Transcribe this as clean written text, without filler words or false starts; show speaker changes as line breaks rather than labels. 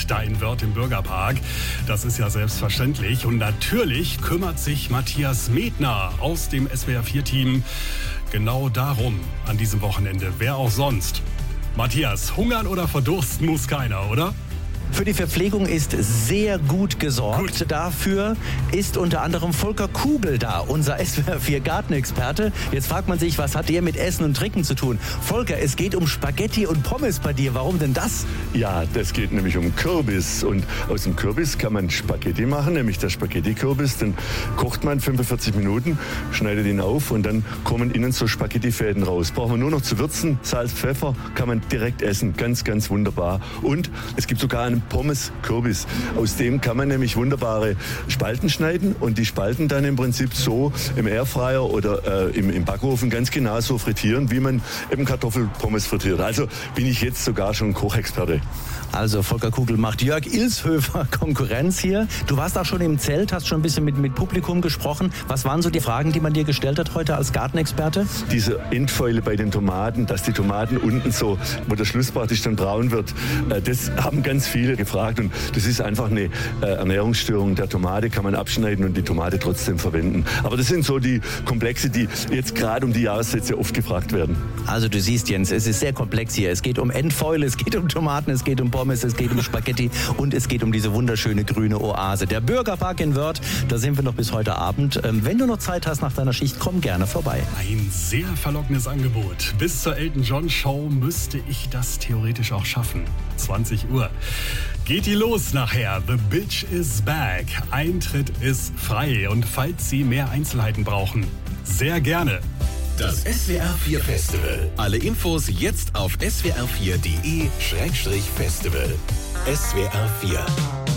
da in Wörth im Bürgerpark. Das ist ja selbstverständlich. Und natürlich kümmert sich Matthias Medner aus dem SWR4-Team genau darum an diesem Wochenende. Wer auch sonst. Matthias, hungern oder verdursten muss keiner, oder?
Für die Verpflegung ist sehr gut gesorgt. Dafür ist unter anderem Volker Kugel da, unser SWR4 Gartenexperte. Jetzt fragt man sich, was hat der mit Essen und Trinken zu tun? Volker, es geht um Spaghetti und Pommes bei dir. Warum denn das?
Ja, das geht nämlich um Kürbis. Und aus dem Kürbis kann man Spaghetti machen, nämlich der Spaghetti-Kürbis. Den kocht man 45 Minuten, schneidet ihn auf und dann kommen innen so Spaghettifäden raus. Braucht man nur noch zu würzen, Salz, Pfeffer, kann man direkt essen. Ganz, ganz wunderbar. Und es gibt sogar einen Pommes-Kürbis. Aus dem kann man nämlich wunderbare Spalten schneiden und die Spalten dann im Prinzip so im Airfryer oder im Backofen ganz genau so frittieren, wie man eben Kartoffelpommes frittiert. Also bin ich jetzt sogar schon Kochexperte.
Also Volker Kugel macht Jörg Ilshöfer Konkurrenz hier. Du warst auch schon im Zelt, hast schon ein bisschen mit Publikum gesprochen. Was waren so die Fragen, die man dir gestellt hat heute als Gartenexperte?
Diese Endfäule bei den Tomaten, dass die Tomaten unten so, wo der Schluss praktisch dann braun wird, das haben ganz viele gefragt und das ist einfach eine Ernährungsstörung der Tomate, kann man abschneiden und die Tomate trotzdem verwenden. Aber das sind so die Komplexe, die jetzt gerade um die Jahreszeit sehr oft gefragt werden.
Also du siehst, Jens, es ist sehr komplex hier. Es geht um Endfäule, es geht um Tomaten, es geht um Pommes, es geht um Spaghetti und es geht um diese wunderschöne grüne Oase. Der Bürgerpark in Wörth, da sind wir noch bis heute Abend. Wenn du noch Zeit hast nach deiner Schicht, komm gerne vorbei.
Ein sehr verlockendes Angebot. Bis zur Elton John Show müsste ich das theoretisch auch schaffen. 20 Uhr. Geht die los nachher. The Bitch is back. Eintritt ist frei. Und falls Sie mehr Einzelheiten brauchen, sehr gerne.
Das SWR4 Festival. Alle Infos jetzt auf swr4.de/festival. SWR4